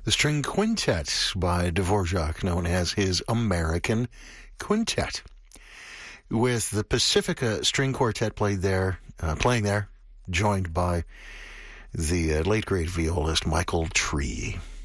the string quintet by Dvorak, known as his American Quintet, with the Pacifica String Quartet playing there, joined by the late great violist Michael Tree.